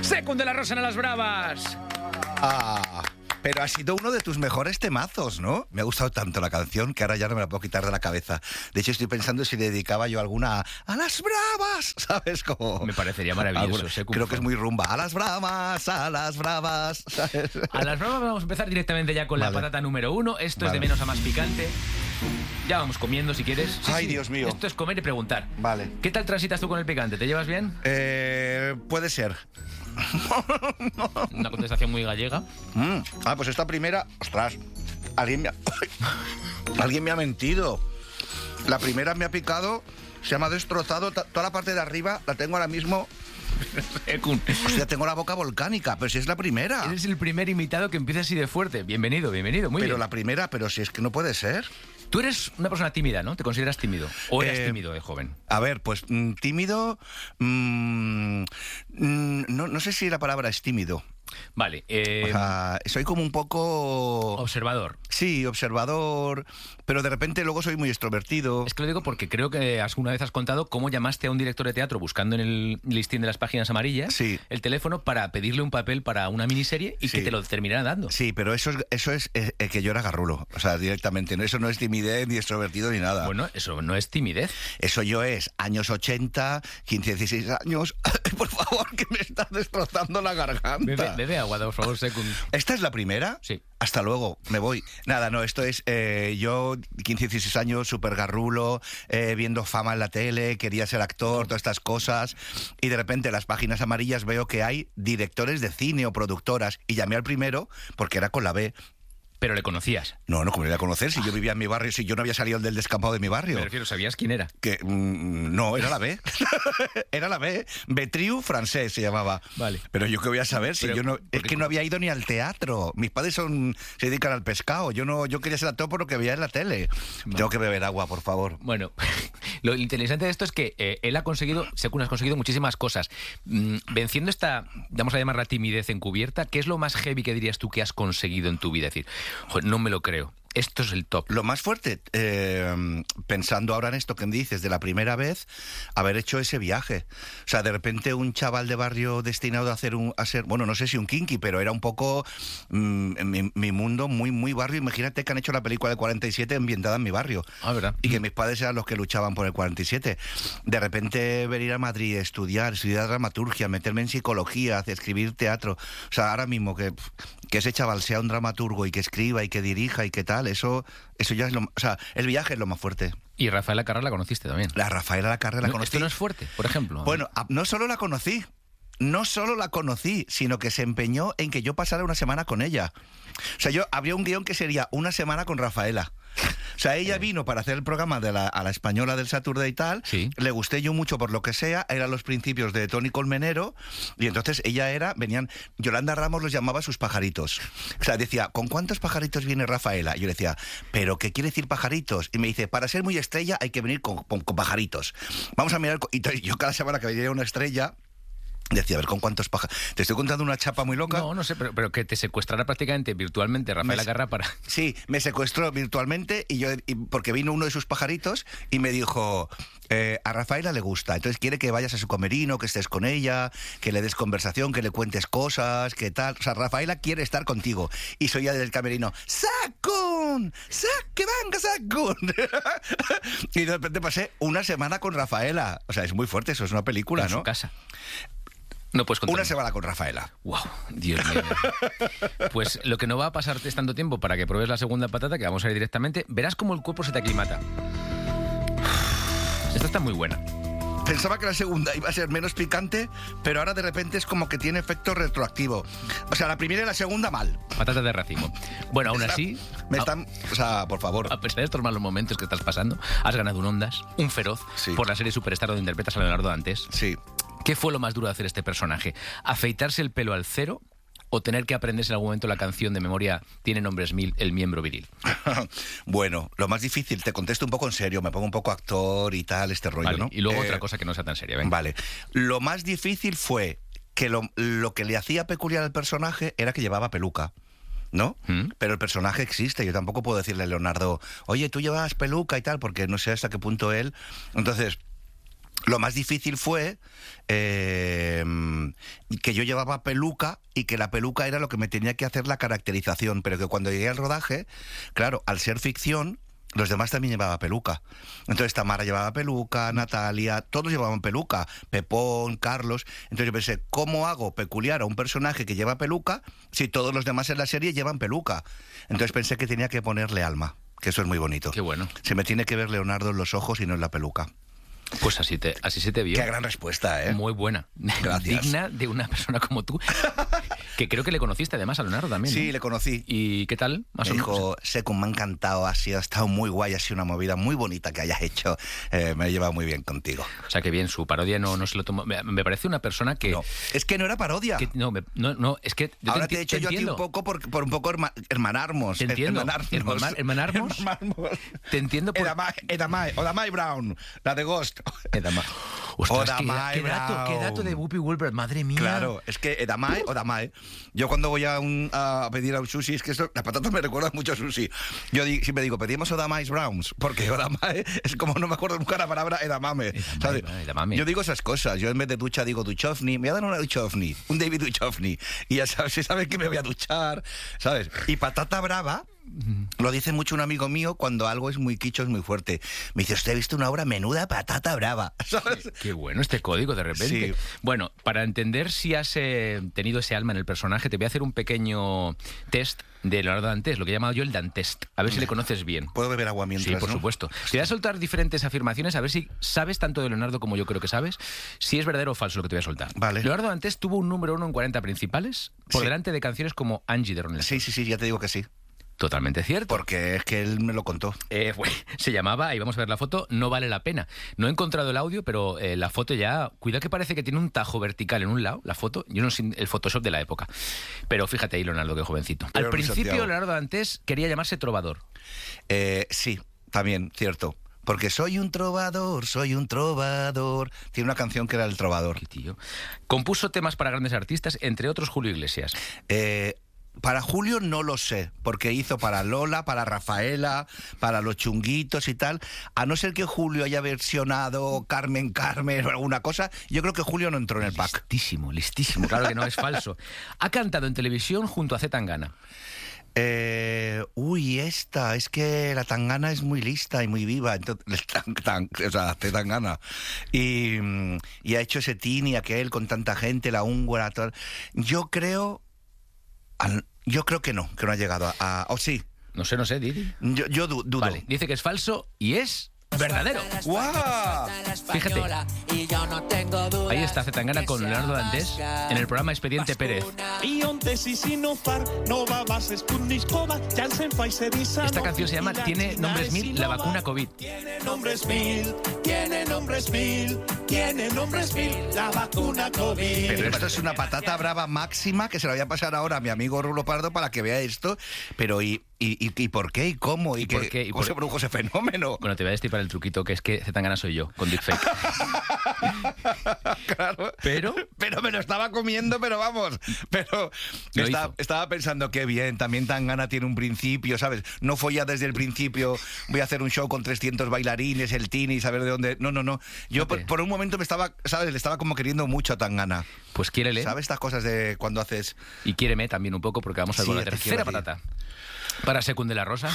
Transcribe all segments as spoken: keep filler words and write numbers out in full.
Secund de la Rosa en las Bravas. Ah, pero ha sido uno de tus mejores temazos, ¿no? Me ha gustado tanto la canción que ahora ya no me la puedo quitar de la cabeza. De hecho, estoy pensando si le dedicaba yo alguna a, a las bravas, ¿sabes? Como Me parecería maravilloso. Secund. Creo que es muy rumba. A las bravas, a las bravas, ¿sabes? A las bravas vamos a empezar directamente ya con Vale. la patata número uno. Esto Vale. es de menos a más picante. Ya vamos comiendo si quieres. Sí, Ay, sí. Dios mío. Esto es comer y preguntar. Vale. ¿Qué tal transitas tú con el picante? ¿Te llevas bien? Eh, puede ser. Una contestación muy gallega. Mm. Ah, pues esta primera... Ostras, alguien me ha... alguien me ha mentido. La primera me ha picado, se me ha destrozado ta- toda la parte de arriba, la tengo ahora mismo... Secund. Hostia, tengo la boca volcánica, pero si es la primera. Eres el primer invitado que empieza así de fuerte. Bienvenido, bienvenido. Muy Pero bien. la primera, pero si es que no puede ser. Tú eres una persona tímida, ¿no? ¿Te consideras tímido? ¿O eras Eh, tímido de joven? A ver, pues mm, tímido... mm, mm, no, no sé si la palabra es tímido. Vale. Eh, O sea, soy como un poco... observador. Sí, observador, pero de repente luego soy muy extrovertido. Es que lo digo porque creo que alguna vez has contado cómo llamaste a un director de teatro buscando en el listín de las páginas amarillas Sí. el teléfono para pedirle un papel para una miniserie y Sí. que te lo terminara dando. Sí, pero eso es, eso es eh, eh, que yo era garrulo, o sea, directamente. ¿no? Eso no es timidez, ni extrovertido, ni nada. Bueno, eso no es timidez. Eso yo es años ochenta, quince, dieciséis años. Por favor, que me estás destrozando la garganta. Bebe, bebe agua, por favor, Secund. ¿Esta es la primera? Sí. Hasta luego, me voy. Nada, no, esto es eh, yo, quince, dieciséis años, súper garrulo, eh, viendo fama en la tele, quería ser actor, todas estas cosas, y de repente en las páginas amarillas veo que hay directores de cine o productoras, y llamé al primero porque era con la B. Pero le conocías. No, no, como le iba a conocer, si yo vivía en mi barrio, si yo no había salido del descampado de mi barrio. Me refiero, ¿sabías quién era? Que mm, no, era la B. Era la B. Betriu francés se llamaba. Vale. Pero yo qué voy a saber si Pero, yo no... ¿por Es qué? que no había ido ni al teatro. Mis padres son se dedican al pescado. Yo no, yo quería ser actor por lo que veía en la tele. Vale. Tengo que beber agua, por favor. Bueno, lo interesante de esto es que eh, él ha conseguido, Secund has conseguido muchísimas cosas. Mm, venciendo esta, vamos a llamarla timidez encubierta, ¿qué es lo más heavy que dirías tú que has conseguido en tu vida? Es decir, joder, no me lo creo. Esto es el top. Lo más fuerte, eh, pensando ahora en esto que me dices, de la primera vez, haber hecho ese viaje. O sea, de repente un chaval de barrio destinado a hacer un, a ser, bueno, no sé si un kinky, pero era un poco mm, mi, mi mundo muy, muy barrio. Imagínate que han hecho la película del cuarenta y siete ambientada en mi barrio. Ah, ¿verdad? Y que mis padres eran los que luchaban por el cuarenta y siete. De repente venir a Madrid, estudiar, estudiar dramaturgia, meterme en psicología, hacer- escribir teatro. O sea, ahora mismo que, que ese chaval sea un dramaturgo y que escriba y que dirija y que tal, eso, eso ya es lo... O sea, el viaje es lo más fuerte. Y Rafaela Carrà la conociste también. La Rafaela la carrera la No, conocí. esto no es fuerte, por ejemplo. Bueno, a- no solo la conocí, no solo la conocí, sino que se empeñó en que yo pasara una semana con ella. O sea, yo habría un guión que sería una semana con Rafaela. O sea, ella vino para hacer el programa de la, a la española del Saturday y tal. Sí. Le gusté yo mucho por lo que sea. Eran los principios de Tony Colmenero. Y entonces ella era, venían, Yolanda Ramos los llamaba sus pajaritos. O sea, decía, ¿con cuántos pajaritos viene Rafaela? Y yo le decía, ¿pero qué quiere decir pajaritos? Y me dice, para ser muy estrella hay que venir con, con- con pajaritos. Vamos a mirar. co- Y entonces yo cada semana que venía una estrella... Decía, a ver, ¿con cuántos pájaros? Te estoy contando una chapa muy loca. No, no sé, pero, pero que te secuestrara prácticamente virtualmente Rafaela Me- Carrà para... Sí, me secuestró virtualmente y yo y- porque vino uno de sus pajaritos y me dijo, eh, a Rafaela le gusta, entonces quiere que vayas a su camerino, que estés con ella, que le des conversación, que le cuentes cosas, que tal. O sea, Rafaela quiere estar contigo. Y soy ya del camerino, ¡Sacun! ¡Sac! ¡Que venga, Sacun! Y de repente pasé una semana con Rafaela. O sea, es muy fuerte, eso es una película, en ¿no? su casa. No puedes contar. Una semana con Rafaela. Wow, Dios mío. Pues lo que no va a pasarte es tanto tiempo para que pruebes la segunda patata, que vamos a ir directamente, verás cómo el cuerpo se te aclimata. Esta está muy buena. Pensaba que la segunda iba a ser menos picante, pero ahora de repente es como que tiene efecto retroactivo. O sea, la primera y la segunda mal. Patata de racimo. Bueno, aún Está- así, Me a- están... O sea, por favor. a pesar de estos malos momentos que estás pasando, has ganado un Ondas, un Feroz, Sí. por la serie Superstar donde interpretas a Leonardo Dantes. Sí. ¿Qué fue lo más duro de hacer este personaje? ¿Afeitarse el pelo al cero o tener que aprenderse en algún momento la canción de memoria Tiene nombres mil, el miembro viril? Bueno, lo más difícil, te contesto un poco en serio, me pongo un poco actor y tal, este rollo, Vale, ¿no? y luego Eh, otra cosa que no sea tan seria, venga. Vale. Lo más difícil fue que lo, lo que le hacía peculiar al personaje era que llevaba peluca. ¿No? ¿Mm? Pero el personaje existe. Yo tampoco puedo decirle a Leonardo, oye, tú llevas peluca y tal, porque no sé hasta qué punto él. Entonces, lo más difícil fue eh, que yo llevaba peluca y que la peluca era lo que me tenía que hacer la caracterización, pero que cuando llegué al rodaje, claro, al ser ficción, los demás también llevaban peluca. Entonces Tamara llevaba peluca, Natalia, todos llevaban peluca, Pepón, Carlos. Entonces yo pensé, ¿cómo hago peculiar a un personaje que lleva peluca si todos los demás en la serie llevan peluca? Entonces pensé que tenía que ponerle alma, que eso es muy bonito. Qué bueno. Se me tiene que ver Leonardo en los ojos y no en la peluca. Pues así, te, así se te vio. Qué gran respuesta, ¿eh? Muy buena. Gracias. Digna de una persona como tú. Que creo que le conociste además a Leonardo también, ¿no? Sí, le conocí. ¿Y qué tal? Más Me o menos. dijo, Secund, me ha encantado, ha, sido, ha estado muy guay, ha sido una movida muy bonita que hayas hecho. Eh, me he llevado muy bien contigo. O sea, que bien, su parodia no, no se lo tomó. Me, me parece una persona que... No, es que no era parodia. que no, me- no, no, es que... yo Ahora te, te he hecho te yo a ti entiendo. un poco por, por un poco herma- hermanarmos. Te entiendo. Hermanarnos. Hermamar- hermanarmos. Hermanarmos. Te entiendo por... Edamai, Edamai, Odamai Brown, la de Ghost. Edamar. Ostras, qué, Odamai qué dato, qué dato Brown. de Whoopi Goldberg, madre mía. Claro, es que Edamai o Damae. Yo cuando voy a, un, a pedir a un sushi, es que esto, las patatas me recuerdan mucho a sushi. Yo di, siempre digo, pedimos Odamais Browns, porque Odamae es como no me acuerdo nunca la palabra Edamame. Edamame, ¿sabes? edamame. Yo digo esas cosas. Yo en vez de ducha digo Duchovny. Me voy a dar una Duchovny, un David Duchovny. Y ya sabes, sabes que me voy a duchar, ¿sabes? Y patata brava. Lo dice mucho un amigo mío cuando algo es muy quicho, es muy fuerte. Me dice, usted ha visto una obra menuda patata brava, ¿sabes? Qué, qué bueno este código de repente. Sí. Bueno, para entender si has eh, tenido ese alma en el personaje, te voy a hacer un pequeño test de Leonardo Dantes, lo que he llamado yo el Dantest. A ver si le conoces bien. ¿Puedo beber agua mientras? Sí, por ¿no? supuesto. Te voy a soltar diferentes afirmaciones a ver si sabes tanto de Leonardo como yo creo que sabes, si es verdadero o falso lo que te voy a soltar. Vale. Leonardo Dantes tuvo un número uno en cuarenta principales por Sí. delante de canciones como Angie de Ronald. Sí, sí, sí, ya te digo que sí. Totalmente cierto. Porque es que él me lo contó. Eh, fue- se llamaba, y vamos a ver la foto, No vale la pena. No he encontrado el audio, pero eh, la foto ya... Cuidado que parece que tiene un tajo vertical en un lado, la foto. Yo no sé el Photoshop de la época. Pero fíjate ahí, Leonardo, que jovencito. Pero Al Luis principio, Santiago. Leonardo Dantes quería llamarse trovador. Eh, sí, también, cierto. Porque soy un trovador, soy un trovador. Tiene una canción que era El Trovador. Qué tío. Compuso temas para grandes artistas, entre otros Julio Iglesias. Eh, para Julio no lo sé, porque hizo para Lola, para Rafaela, para Los Chunguitos y tal. A no ser que Julio haya versionado Carmen Carmen o alguna cosa, yo creo que Julio no entró en el pack. Listísimo, listísimo. Claro que no, es falso. Ha cantado en televisión junto a Z Tangana. Eh, uy, esta, es que la Tangana es muy lista y muy viva, entonces, tan, tan, o sea, te dan gana. Y, mm, y ha hecho ese Tini, aquel, con tanta gente, la húngara, todo. Yo creo, al- yo creo que no, que no ha llegado a... a- o sí, No sé, no sé, Didi. yo, yo du- dudo. Vale, dice que es falso y es verdadero. ¡Guau! Fíjate. Ahí está Zetangana con Leonardo Dantes en el programa Expediente Pérez. Esta canción se llama Tiene nombres mil, la vacuna COVID. Tiene nombres mil, tiene nombres mil, tiene nombres mil, la vacuna COVID. Pero esto es una patata brava máxima que se la voy a pasar ahora a mi amigo Rulo Pardo para que vea esto. Pero ¿y, y, y, y por qué? ¿Y cómo? ¿Y, ¿Y qué, por qué? ¿Y cómo por- se produjo ese fenómeno? Bueno, te voy a decir para el truquito que es que Zetangana soy yo, con deepfake. Claro. Pero... Pero me lo estaba comiendo, pero vamos. Pero Lo está- hizo. estaba pensando que bien, también Tangana tiene un principio, ¿sabes? No fue ya desde el principio, voy a hacer un show con trescientos bailarines, el Tini, saber de dónde... No, no, no. Yo por, Ok. por un momento me estaba, ¿sabes? Le estaba como queriendo mucho a Tangana. Pues quiérele ¿Sabes estas cosas de cuando haces... y quiéreme también un poco porque vamos a ver Sí, con la te tercera quiero a ti. patata. Para Secund de la Rosa.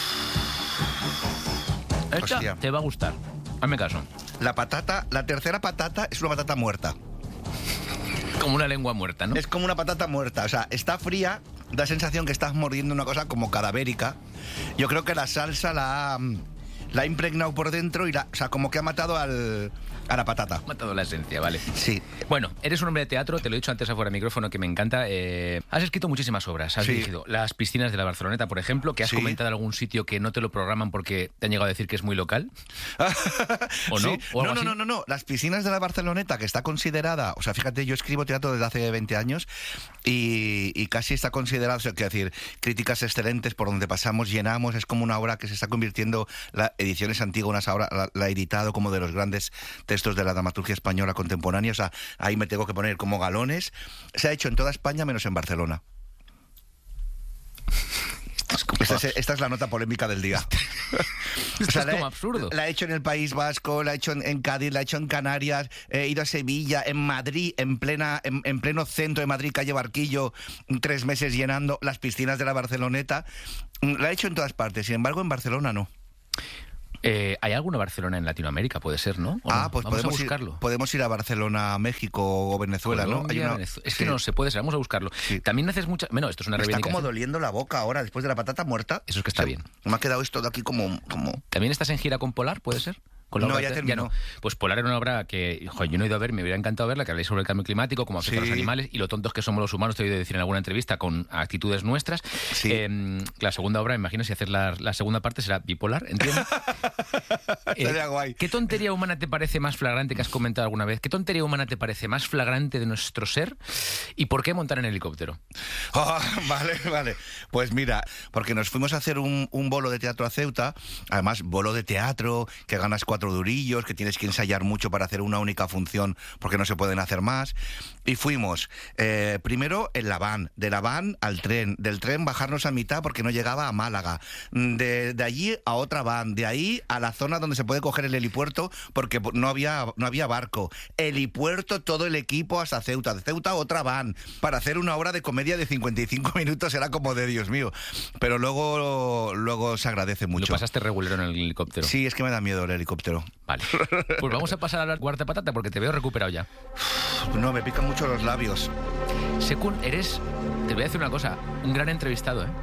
Esta Hostia. te va a gustar. Hazme caso. La patata, la tercera patata es una patata muerta. Como una lengua muerta, ¿no? Es como una patata muerta, o sea, está fría, da sensación que estás mordiendo una cosa como cadavérica. Yo creo que la salsa la ha, la ha impregnado por dentro y la, o sea, como que ha matado al, a la patata. Ha matado la esencia, vale. Sí. Bueno, eres un hombre de teatro, te lo he dicho antes afuera del micrófono que me encanta. Eh, has escrito muchísimas obras, has Sí. dirigido Las piscinas de la Barceloneta, por ejemplo, que has Sí. comentado en algún sitio que no te lo programan porque te han llegado a decir que es muy local. ¿O no? Sí. ¿O algo No, no, así? no, no, no. Las piscinas de la Barceloneta, que está considerada, o sea, fíjate, yo escribo teatro desde hace veinte años y, y casi está considerada, o sea, quiero decir, críticas excelentes por donde pasamos, llenamos, es como una obra que se está convirtiendo, la Ediciones Antígonas ahora la, la ha editado como de los grandes textos de la dramaturgia española contemporánea, o sea, ahí me tengo que poner como galones. Se ha hecho en toda España menos en Barcelona. Esta es, esta es la nota polémica del día. Esto O sea, es la como he- absurdo. La he hecho en el País Vasco, la he hecho en, en Cádiz, la he hecho en Canarias, he ido a Sevilla, en Madrid, en plena en, en pleno centro de Madrid, calle Barquillo, tres meses llenando las piscinas de la Barceloneta. La he hecho en todas partes, sin embargo en Barcelona no. Eh, ¿Hay alguna Barcelona en Latinoamérica? Puede ser, ¿no? ¿O Ah, no? pues Vamos a podemos buscarlo. ir, podemos ir a Barcelona, México o Venezuela, ¿no? Colombia, Hay una- Venezuela. Es que sí. no se puede ser, vamos a buscarlo. Sí. También haces mucha... Bueno, esto es una Me está reivindicación. como doliendo la boca ahora, después de la patata muerta. Eso es que está Se- bien. Me ha quedado esto de aquí como... como... ¿También estás en gira con Polar, puede ser? ¿Con la No, obra ya de- terminó. no. Pues Polar era una obra que joder, yo no he ido a ver, me hubiera encantado verla, que habláis sobre el cambio climático, cómo afecta a los Sí. animales y lo tontos que somos los humanos, te he oído decir en alguna entrevista, con actitudes nuestras. Sí. Eh, la segunda obra, me imagino, si haces la, la segunda parte será bipolar, ¿entiendes? Estaría guay. ¿Qué tontería humana te parece más flagrante que has comentado alguna vez? ¿Qué tontería humana te parece más flagrante de nuestro ser? ¿Y por qué montar en helicóptero? Oh, vale, vale. Pues mira, porque nos fuimos a hacer un, un bolo de teatro a Ceuta, además bolo de teatro, que ganas cuatro durillos, que tienes que ensayar mucho para hacer una única función porque no se pueden hacer más. Y fuimos eh, primero en la van, de la van al tren, del tren bajarnos a mitad porque no llegaba a Málaga, de, de allí a otra van, de ahí a la zona donde se puede coger el helipuerto porque no había, no había barco. Helipuerto, todo el equipo hasta Ceuta, de Ceuta otra van, para hacer una obra de comedia de cincuenta y cinco minutos era como de Dios mío. Pero luego, luego se agradece Lo mucho. pasaste regulero en el helicóptero. Sí, es que me da miedo el helicóptero. Vale. Pues vamos a pasar a la cuarta patata porque te veo recuperado ya. No, me pican mucho los labios. Sekun, eres, te voy a decir una cosa, un gran entrevistado, ¿eh?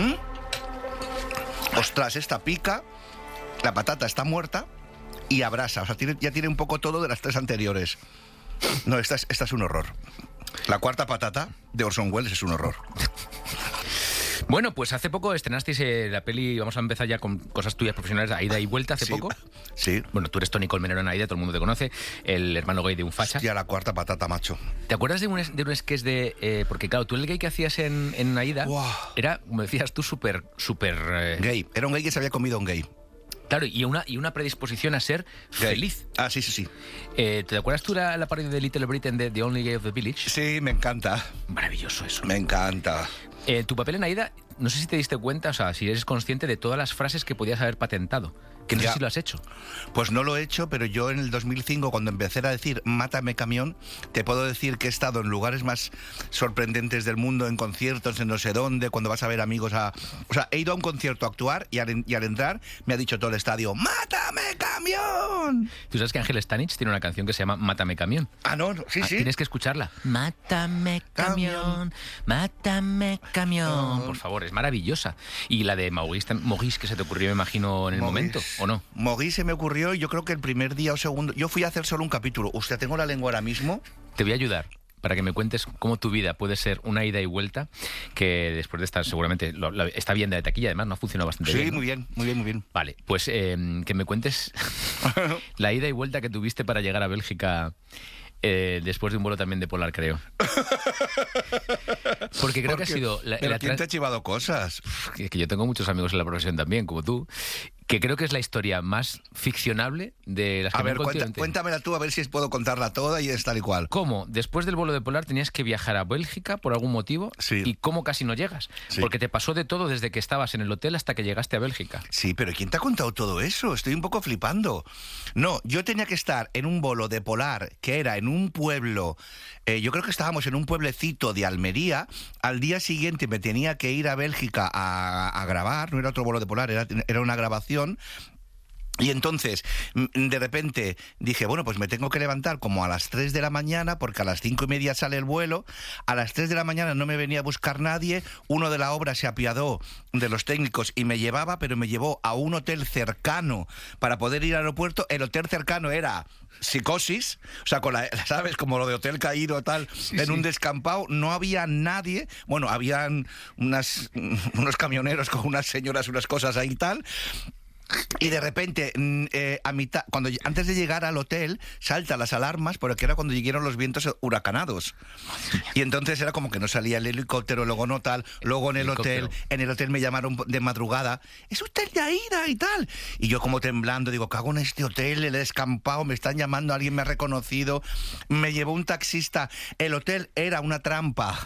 ¿Mm? Ostras, esta pica, la patata está muerta y abrasa. O sea, tiene- ya tiene un poco todo de las tres anteriores. No, esta es, esta es un horror. La cuarta patata de Orson Welles es un horror. Bueno, pues hace poco estrenasteis eh, la peli, vamos a empezar ya con cosas tuyas profesionales, Aida y Vuelta, hace Sí, poco. Sí. Bueno, tú eres Tony Colmenero en Aida, todo el mundo te conoce, el hermano gay de un facha. Ya la cuarta patata, macho. ¿Te acuerdas de un, es- de un sketch de... eh, porque claro, tú el gay que hacías en, en Aida Wow. era, como decías tú, súper, súper... eh, Gay. Era un gay que se había comido a un gay. Claro, y una, y una predisposición a ser Gay. feliz. Ah, sí, sí, sí. Eh, ¿Te acuerdas tú la, la parodia de Little Britain de The Only Gay of the Village? Sí, me encanta. Maravilloso eso. Me encanta. Eh, tu papel en Aida, no sé si te diste cuenta, o sea, si eres consciente de todas las frases que podías haber patentado. Que no Ya. sé si lo has hecho. Pues no lo he hecho, pero yo en el dos mil cinco, cuando empecé a decir mátame camión, te puedo decir que he estado en lugares más sorprendentes del mundo, en conciertos, en no sé dónde, cuando vas a ver amigos a... O sea, he ido a un concierto a actuar y al, y al entrar me ha dicho todo el estadio, ¡mátame camión! Tú sabes que Ángel Stanich tiene una canción que se llama Mátame Camión. Ah, no, no, sí, Ah, sí. Tienes que escucharla. Mátame camión, mátame camión. Por favor, es maravillosa. Y la de Maurice, tam- Maurice que se te ocurrió, me imagino, en el Maurice. momento, ¿o no? Maurice se me ocurrió, y yo creo que el primer día o segundo... Yo fui a hacer solo un capítulo. Hostia, tengo la lengua ahora mismo. Te voy a ayudar para que me cuentes cómo tu vida puede ser una ida y vuelta, que después de estar seguramente lo- lo- está bien de taquilla, además no ha funcionado bastante Sí, bien. ¿no? muy bien, muy bien, muy bien. Vale, pues eh, que me cuentes la ida y vuelta que tuviste para llegar a Bélgica eh, después de un vuelo también de Polar, creo. Porque creo que ha Porque- sido... La, ¿Pero la quién tra- te ha chivado cosas? que que yo tengo muchos amigos en la profesión también, como tú, que creo que es la historia más ficcionable de las que A me ver, han cuenta- contado. cuéntamela tú, a ver si puedo contarla toda y es tal y cual. ¿Cómo? Después del vuelo de Polar tenías que viajar a Bélgica por algún motivo Sí. y cómo casi no llegas. Sí. Porque te pasó de todo desde que estabas en el hotel hasta que llegaste a Bélgica. Sí, pero ¿quién te ha contado todo eso? Estoy un poco flipando. No, yo tenía que estar en un bolo de Polar, que era en un pueblo, eh, yo creo que estábamos en un pueblecito de Almería. Al día siguiente me tenía que ir a Bélgica a, a grabar, no era otro bolo de Polar, era, era una grabación. Y entonces, mm, de repente, dije, bueno, pues me tengo que levantar como a las tres de la mañana, porque a las cinco y media sale el vuelo. A las tres de la mañana no me venía a buscar nadie. Uno de la obra se apiadó de los técnicos y me llevaba, pero me llevó a un hotel cercano para poder ir al aeropuerto. El hotel cercano era Psicosis, o sea, con la, ¿sabes? Como lo de Hotel Caído, tal, Sí, en sí. un descampado. No había nadie. Bueno, habían unas, unos camioneros con unas señoras, unas cosas ahí y tal. Y de repente, mm, eh, a mitad, cuando antes de llegar al hotel, saltan las alarmas, porque era cuando llegaron los vientos huracanados. Y entonces era como que no salía el helicóptero, luego no tal, luego en el Helicóptero. hotel, en el hotel me llamaron de madrugada, es usted de Aida y tal. Y yo como temblando, digo, cago en este hotel, el descampado, me están llamando, alguien me ha reconocido. Me llevó un taxista, el hotel era una trampa.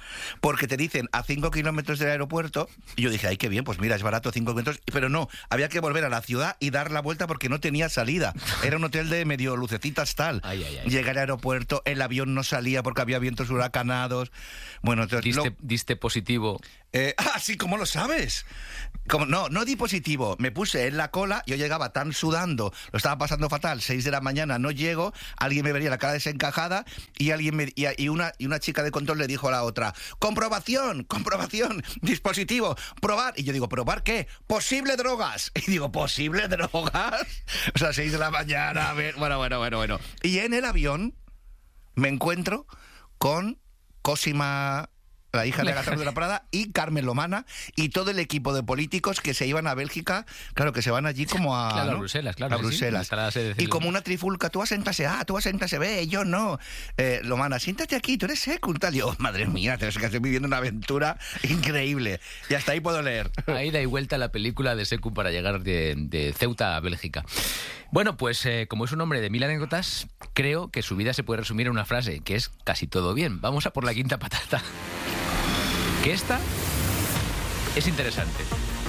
porque te dicen a cinco kilómetros del aeropuerto, y yo dije, ay, qué bien, pues mira, es barato cinco kilómetros, pero no, había que volver a la ciudad y dar la vuelta porque no tenía salida. Era un hotel de medio lucecitas tal. Ay, ay, ay. Llegué al aeropuerto, el avión no salía porque había vientos huracanados. Bueno, entonces... ¿Diste, lo- diste positivo? Eh, ah, sí, ¿cómo lo sabes? Como, no, no di positivo. Me puse en la cola, yo llegaba tan sudando, lo estaba pasando fatal, seis de la mañana, no llego, alguien me vería la cara desencajada y alguien me, y, y una, y una chica de control le dijo a la otra, comprobación, comprobación, dispositivo, probar. Y yo digo, ¿probar qué? Posible drogas. Y digo, ¿posible drogas? O sea, seis de la mañana, a ver, bueno, bueno, bueno, bueno. Y en el avión me encuentro con Cosima, la hija de Agatha de la Prada, y Carmen Lomana, y todo el equipo de políticos que se iban a Bélgica, claro, que se van allí como a... Claro, a ¿no? Bruselas, claro, A sí, sí. Bruselas. Está la sede del- Y como una trifulca, tú vas en clase A, tú vas en clase B, yo no. Eh, Lomana, siéntate aquí, tú eres secund, tal. Y yo, madre mía, te que estoy viviendo una aventura increíble. Y hasta ahí puedo leer. Ahí da y vuelta la película de Secu para llegar de, de Ceuta a Bélgica. Bueno, pues eh, como es un hombre de mil anécdotas, creo que su vida se puede resumir en una frase, que es casi todo bien. Vamos a por la quinta patata. Que esta es interesante.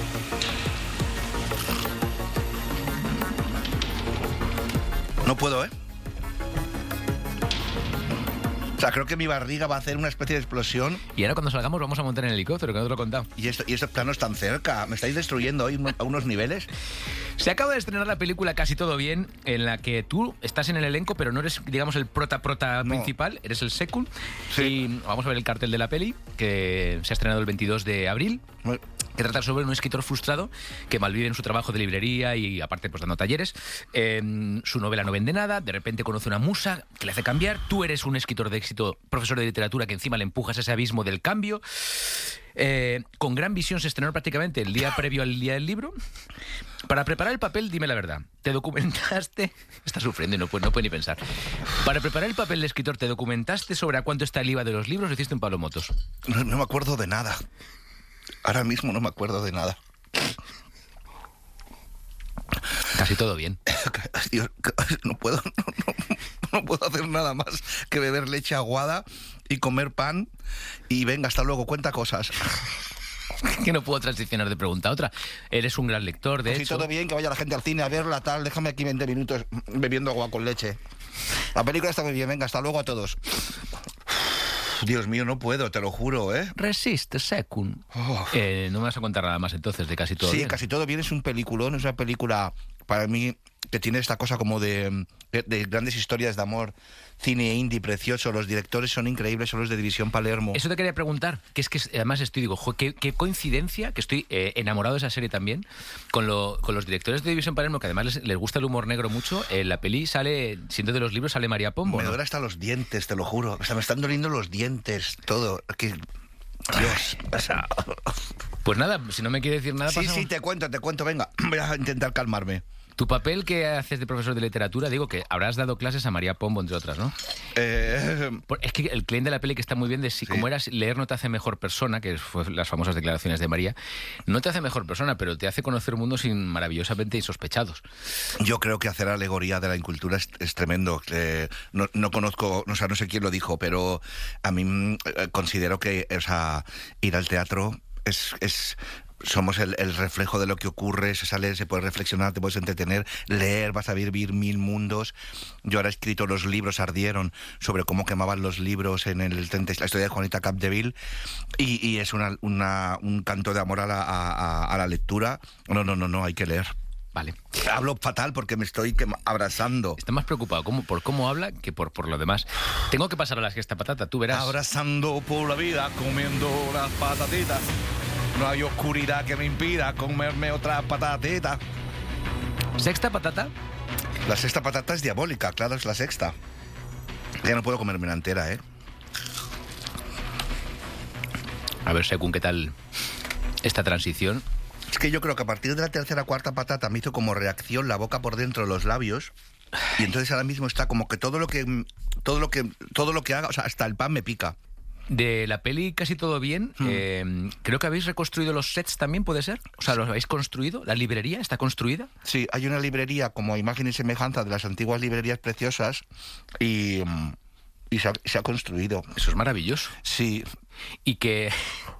No puedo, ¿eh? O sea, creo que mi barriga va a hacer una especie de explosión. Y ahora cuando salgamos vamos a montar en el helicóptero, que no te lo he contado. Y, esto, y estos planos tan cerca. Me estáis destruyendo hoy uno- a unos niveles. Se acaba de estrenar la película Casi todo bien, en la que tú estás en el elenco, pero no eres, digamos, el prota-prota No. principal, eres el secund. Sí. Y vamos a ver el cartel de la peli, que se ha estrenado el veintidós de abril, que trata sobre un escritor frustrado que malvive en su trabajo de librería y aparte pues dando talleres. Eh, su novela no vende nada, de repente conoce una musa que le hace cambiar. Tú eres un escritor de éxito, profesor de literatura, que encima le empujas a ese abismo del cambio. Eh, con gran visión se estrenó prácticamente el día previo al día del libro. Para preparar el papel, dime la verdad, ¿te documentaste? Está sufriendo y no puede, no puede ni pensar. Para preparar el papel de escritor, ¿te documentaste sobre a cuánto está el I V A de los libros o hiciste un Pablo Motos? No, no me acuerdo de nada. Ahora mismo no me acuerdo de nada. Casi todo bien. Dios, no puedo, no, no, no puedo hacer nada más que beber leche aguada y comer pan y venga, hasta luego, cuenta cosas. Que no puedo transicionar de pregunta a otra. Eres un gran lector, de Pues si hecho. todo bien, que vaya la gente al cine a verla, tal, déjame aquí veinte minutos bebiendo agua con leche. La película está muy bien, venga, hasta luego a todos. Dios mío, no puedo, te lo juro, ¿eh? Resiste, secund. Oh. Eh, no me vas a contar nada más entonces de Casi todo Sí, bien. Casi todo bien es un peliculón, es una película para mí que tiene esta cosa como de, de, de grandes historias de amor, cine indie precioso, los directores son increíbles, son los de División Palermo. Eso te quería preguntar, que es que además estoy, digo, jo, qué, qué coincidencia, que estoy eh, enamorado de esa serie también, con, lo, con los directores de División Palermo, que además les, les gusta el humor negro mucho. En la peli sale, siendo de los libros, sale María Pombo, Me ¿no? duele hasta los dientes, te lo juro. O sea, me están doliendo los dientes, todo. Que... Dios. O sea... Pues nada, si no me quiere decir nada, Sí, pasamos. sí, te cuento, te cuento, venga. Voy a intentar calmarme. Tu papel que haces de profesor de literatura, digo que habrás dado clases a María Pombo, entre otras, ¿no? Eh, Por- Es que el cliente de la peli que está muy bien de si Sí. como eras leer no te hace mejor persona, que fue las famosas declaraciones de María, no te hace mejor persona, pero te hace conocer mundos sin maravillosamente insospechados. yo creo que hacer alegoría de la incultura es, es tremendo. Eh, no, no conozco, o sea, no sé quién lo dijo, pero a mí mm, eh, considero que, o sea, ir al teatro es... es somos el, el reflejo de lo que ocurre, se sale, se puede reflexionar, te puedes entretener, leer, vas a vivir mil mundos. Yo ahora he escrito Los libros ardieron, sobre cómo quemaban los libros en el la historia de Juanita Capdeville, y, y es una, una, un canto de amor a la, a, a, a la lectura. No, no, no, no, hay que leer. Vale. Hablo fatal porque me estoy quema- abrazando. Está más preocupado como, por cómo habla que por, por lo demás. Tengo que pasar a la gesta patata, tú verás. Abrazando por la vida, comiendo unas patatitas. No hay oscuridad que me impida comerme otra patatita. Sexta patata. La sexta patata es diabólica, claro, es la sexta. Ya no puedo comerme la entera, ¿eh? A ver, según qué tal esta transición. Es que yo creo que a partir de la tercera cuarta patata me hizo como reacción la boca por dentro de los labios. Y entonces ahora mismo está como que todo lo que todo lo que todo lo que haga, o sea, hasta el pan me pica. De la peli Casi todo bien, Hmm. eh, creo que habéis reconstruido los sets también, ¿puede ser? O sea, ¿los habéis construido? ¿La librería está construida? Sí, hay una librería como imagen y semejanza de las antiguas librerías preciosas y, mm, y se ha, se ha construido. Eso es maravilloso. Sí. Y que...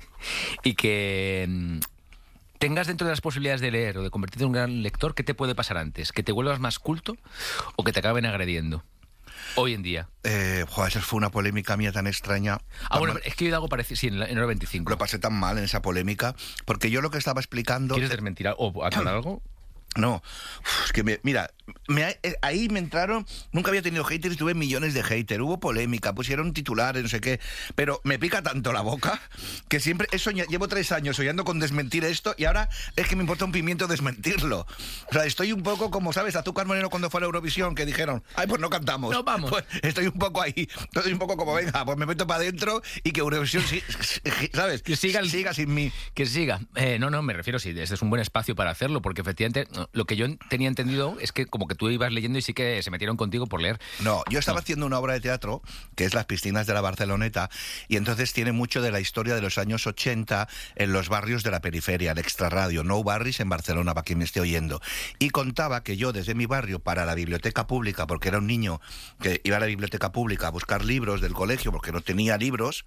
Y que... mm, tengas dentro de las posibilidades de leer o de convertirte en un gran lector, ¿qué te puede pasar antes? ¿Que te vuelvas más culto o que te acaben agrediendo? Hoy en día. Eh, joder, esa fue una polémica mía tan extraña. Ah, bueno, es que yo he algo parecido, sí, en la, en hora veinticinco. Lo pasé tan mal en esa polémica, porque yo lo que estaba explicando... ¿Quieres desmentir algo o aclarar algo? No, uf, es que me, mira, me, eh, ahí me entraron, nunca había tenido haters, tuve millones de haters, hubo polémica, pusieron titulares, no sé qué, pero me pica tanto la boca que siempre he soñado, llevo tres años soñando con desmentir esto y ahora es que me importa un pimiento desmentirlo. O sea, estoy un poco como, ¿sabes? Azúcar Moreno cuando fue a la Eurovisión, que dijeron, ay, pues no cantamos. No vamos. Pues estoy un poco ahí, estoy un poco como, venga, pues me meto para adentro y que Eurovisión, sí, ¿sabes? Que siga, el- siga sin mí. Que siga. Eh, no, no, me refiero, sí, este es un buen espacio para hacerlo, porque efectivamente no, lo que yo tenía entendido es que como que tú ibas leyendo y sí que se metieron contigo por leer. No, yo estaba No. haciendo una obra de teatro, que es Las piscinas de la Barceloneta, y entonces tiene mucho de la historia de los años ochenta en los barrios de la periferia, el extrarradio, No Barris en Barcelona, para quien me esté oyendo. Y contaba que yo desde mi barrio para la biblioteca pública, porque era un niño que iba a la biblioteca pública a buscar libros del colegio porque no tenía libros,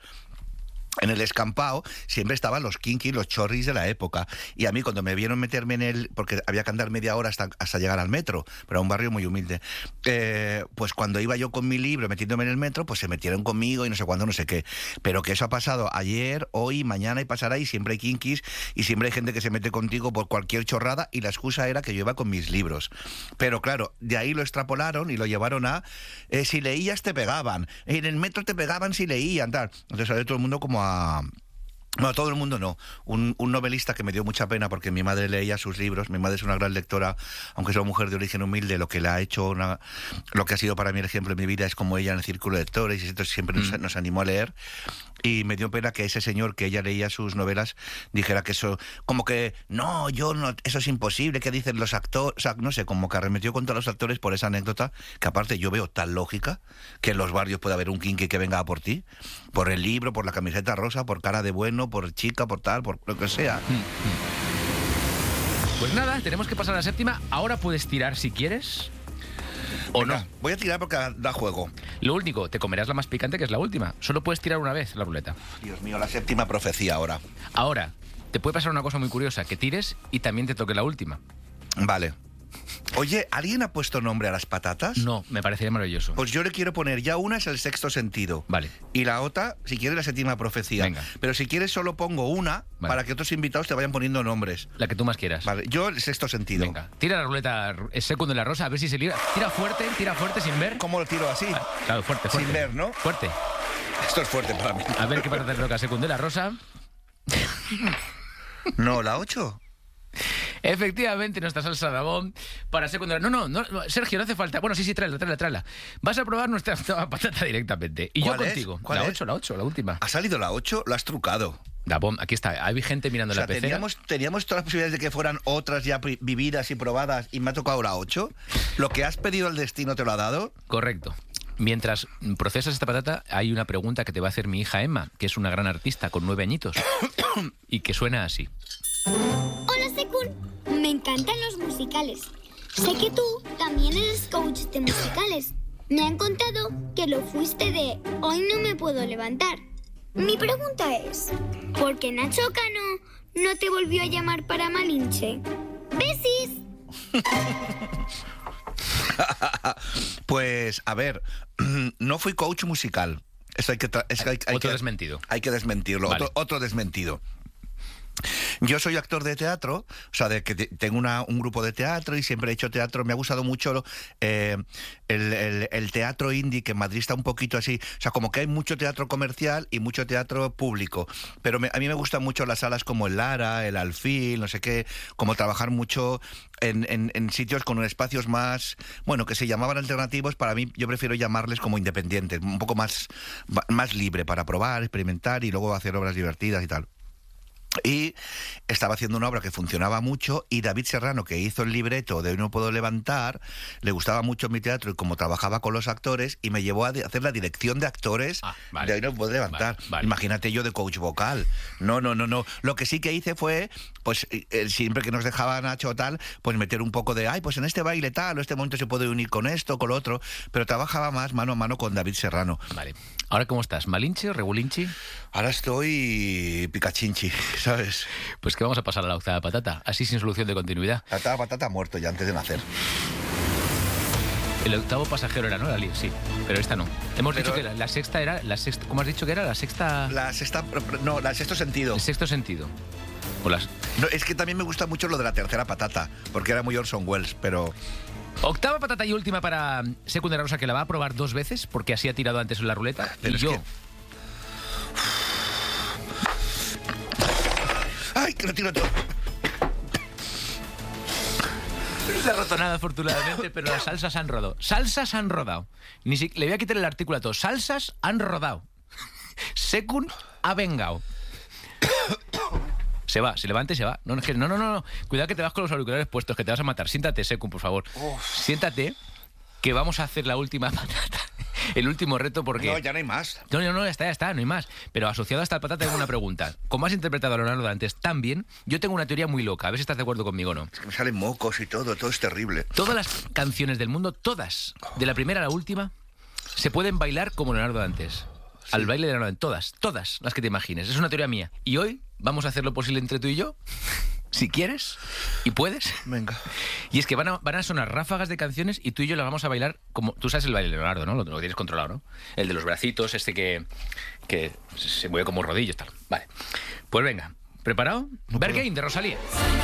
en el escampado siempre estaban los kinkis, los chorris de la época. Y a mí cuando me vieron meterme en el... porque había que andar media hora hasta, hasta llegar al metro, pero era un barrio muy humilde. Eh, pues cuando iba yo con mi libro metiéndome en el metro, pues se metieron conmigo y no sé cuándo, no sé qué. Pero que eso ha pasado ayer, hoy, mañana y pasará, y siempre hay kinkis y siempre hay gente que se mete contigo por cualquier chorrada, y la excusa era que yo iba con mis libros. Pero claro, de ahí lo extrapolaron y lo llevaron a... eh, si leías te pegaban, en el metro te pegaban si leían, tal. Entonces salió todo el mundo como a... No, todo el mundo no. Un, un novelista que me dio mucha pena porque mi madre leía sus libros. Mi madre es una gran lectora, aunque es una mujer de origen humilde. Lo que le ha hecho, una, lo que ha sido para mí el ejemplo en mi vida es como ella en el círculo de lectores, y esto siempre nos, nos animó a leer. Y me dio pena que ese señor que ella leía sus novelas dijera que eso, como que, no, yo no, eso es imposible, que dicen los actores, o sea, no sé, como que arremetió contra los actores por esa anécdota, que aparte yo veo tan lógica, que en los barrios puede haber un kinky que venga a por ti, por el libro, por la camiseta rosa, por cara de bueno, por chica, por tal, por lo que sea. Pues nada, tenemos que pasar a la séptima. Ahora puedes tirar si quieres o Venga, no. voy a tirar porque da juego. Lo único, te comerás la más picante, que es la última. Solo puedes tirar una vez la ruleta. Dios mío, la séptima profecía ahora. Ahora, te puede pasar una cosa muy curiosa, que tires y también te toque la última. Vale. Oye, ¿alguien ha puesto nombre a las patatas? No, me parecería maravilloso. Pues yo le quiero poner, ya una es el sexto sentido. Vale. Y la otra, si quieres, la séptima profecía. Venga. Pero si quieres, solo pongo una, Vale. para que otros invitados te vayan poniendo nombres. La que tú más quieras. Vale, yo el sexto sentido. Venga, tira la ruleta es segundo de la rosa, a ver si se libra. Tira fuerte, tira fuerte sin ver. ¿Cómo lo tiro así? Ah, claro, fuerte, fuerte. Sin ver, ¿no? Fuerte. Esto es fuerte para mí. A ver qué patata te toca segundo de la rosa. No, la ocho. Efectivamente, nuestra salsa de abón para secundaria. No, no, no, Sergio, no hace falta. Bueno, sí, sí, tráela, tráela, tráela. Vas a probar nuestra patata directamente. Y yo ¿Cuál es? contigo. ¿Cuál la es? ocho, la ocho, la última. ¿Ha salido la ocho? La has trucado. Dabón, aquí está. Hay gente mirando O sea, la pecera. teníamos, teníamos todas las posibilidades de que fueran otras ya pri- vividas y probadas, y me ha tocado la ocho. ¿Lo que has pedido el destino te lo ha dado? Correcto. Mientras procesas esta patata, hay una pregunta que te va a hacer mi hija Emma, que es una gran artista con nueve añitos, y que suena así. Hola, Sekun. Me encantan los musicales. Sé que tú también eres coach de musicales. Me han contado que lo fuiste de Hoy no me puedo levantar. Mi pregunta es, ¿por qué Nacho Cano no te volvió a llamar para Malinche? ¡Besis! Pues, a ver, no fui coach musical. Eso hay que... tra- eso hay, hay Otro que- desmentido. Hay que desmentirlo. Vale. Otro, otro desmentido. Yo soy actor de teatro, o sea, de que te- tengo una, un grupo de teatro y siempre he hecho teatro. Me ha gustado mucho eh, el, el- el teatro indie, que en Madrid está un poquito así. O sea, como que hay mucho teatro comercial y mucho teatro público. Pero me- a mí me gustan mucho las salas como el Lara, el Alfil, no sé qué, como trabajar mucho en, en- en sitios con espacios más, bueno, que se llamaban alternativos. Para mí, yo prefiero llamarles como independientes, un poco más, más libre para probar, experimentar y luego hacer obras divertidas y tal. Y estaba haciendo una obra que funcionaba mucho y David Serrano, que hizo el libreto de Hoy no puedo levantar, le gustaba mucho mi teatro y como trabajaba con los actores y me llevó a hacer la dirección de actores Ah, vale. de Hoy no puedo levantar. Vale, vale. Imagínate yo de coach vocal. No, no, no, no. Lo que sí que hice fue, pues eh, siempre que nos dejaba Nacho o tal, pues meter un poco de, ay, pues en este baile tal, o este momento se puede unir con esto, con lo otro, pero trabajaba más mano a mano con David Serrano. Vale. ¿Ahora cómo estás? ¿Malinche o regulinchi? Ahora estoy picachinchi, ¿sabes? Pues que vamos a pasar a la octava patata, así sin solución de continuidad. La taba patata ha muerto ya antes de nacer. El octavo pasajero era, ¿no? La li- sí, pero esta no. Hemos Pero- dicho que la, la sexta era, la sexta, ¿cómo has dicho que era? La sexta... La sexta, no, la sexto sentido. El sexto sentido. O las... No, es que también me gusta mucho lo de la tercera patata, porque era muy Orson Welles, pero... Octava patata y última para Secundaria Rosa, que la va a probar dos veces, porque así ha tirado antes en la ruleta. Pero y es yo... que- ¡Ay, que lo tiro todo! No se ha roto nada, afortunadamente, pero las salsas han rodado. Salsas han rodado. Ni si... Le voy a quitar el artículo a todo. Salsas han rodado. Secund ha vengado. Se va, se levanta y se va. No, no, es que- no, no, no, no. Cuidado que te vas con los auriculares puestos, que te vas a matar. Siéntate, Secund, por favor. Siéntate, que vamos a hacer la última patata. El último reto, porque... No, ya no hay más. No, no, no, ya está, ya está, no hay más. Pero asociado a esta patata tengo una pregunta. Como has interpretado a Leonardo Dantes tan bien, yo tengo una teoría muy loca. A ver si estás de acuerdo conmigo o no. Es que me salen mocos y todo, todo es terrible. Todas las canciones del mundo, todas, de la primera a la última, se pueden bailar como Leonardo Dantes. Al baile de Leonardo Dantes. Todas, todas las que te imagines. Es una teoría mía. Y hoy vamos a hacer lo posible entre tú y yo, si quieres y puedes. Venga. Y es que van a, van a sonar ráfagas de canciones y tú y yo las vamos a bailar como... Tú sabes el baile de Leonardo, ¿no? Lo, lo tienes controlado, ¿no? El de los bracitos, este que, que se mueve como rodillos, tal. Vale. Pues venga. ¿Preparado? Berghain, de Rosalía.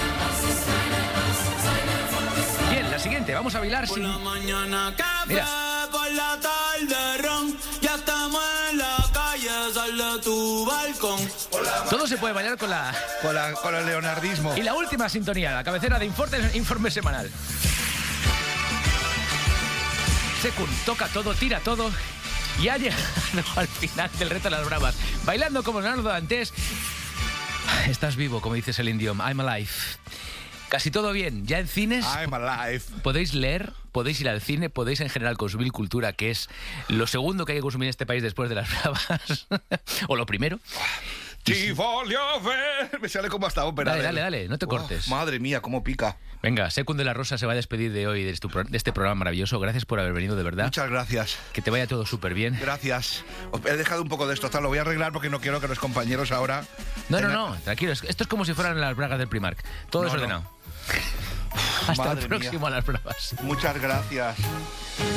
Bien, la siguiente. Vamos a bailar sin... Por la mañana café, Mira. por la tarde ron. Ya estamos en la calle, sal de tu balcón. Todo se puede bailar con la... Con, la, con el leonardismo. Y la última sintonía, la cabecera de informe, informe semanal. Secund, toca todo, tira todo. Y ha llegado al final del reto de las bravas. Bailando como Leonardo Dantes. Estás vivo, como dices el indio. I'm alive. Casi todo bien. Ya en cines I'm alive. podéis leer, podéis ir al cine, podéis en general consumir cultura, que es lo segundo que hay que consumir en este país después de las bravas. O lo primero. Ti voglio ver. Me sale como hasta ópera. Dale, dale, dale, no te cortes. Madre mía, cómo pica. Venga, Secund de la Rosa se va a despedir de hoy, de, tu pro- de este programa maravilloso. Gracias por haber venido, de verdad. Muchas gracias. Que te vaya todo súper bien. Gracias. Os he dejado un poco de esto, tal, lo voy a arreglar porque no quiero que los compañeros ahora... No, no, tengan- no, tranquilo. es- Esto es como si fueran las bragas del Primark. Todo No, desordenado. Hasta Madre el próximo mía. a las bravas. Muchas gracias.